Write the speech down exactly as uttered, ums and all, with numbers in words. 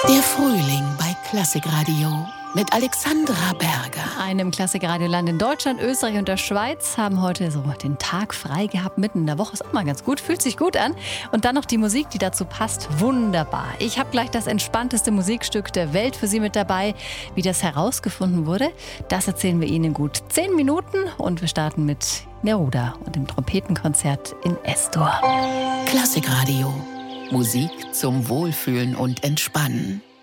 Der Frühling bei Klassikradio mit Alexandra Berger. Einem Klassikradioland in Deutschland, Österreich und der Schweiz haben heute so den Tag frei gehabt, mitten in der Woche. Ist auch mal ganz gut, fühlt sich gut an. Und dann noch die Musik, die dazu passt, wunderbar. Ich habe gleich das entspannteste Musikstück der Welt für Sie mit dabei. Wie das herausgefunden wurde, das erzählen wir Ihnen in gut zehn Minuten. Und wir starten mit Neruda und dem Trompetenkonzert in S-Dur. Klassikradio. Musik zum Wohlfühlen und Entspannen.